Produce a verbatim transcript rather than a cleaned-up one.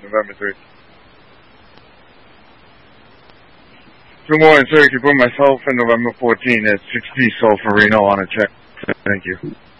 November third. Two more, and sir, you can put myself and November fourteenth at six P Sulphur Reno on a check. Thank you.